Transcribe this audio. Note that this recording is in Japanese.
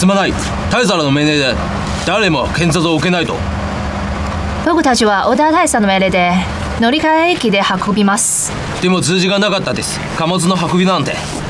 すまない。大佐らの命令で誰も検察を受けないと。 僕たちは小田大佐の命令で乗り換え駅で運びます。 でも通じがなかったです。貨物の運びなんて。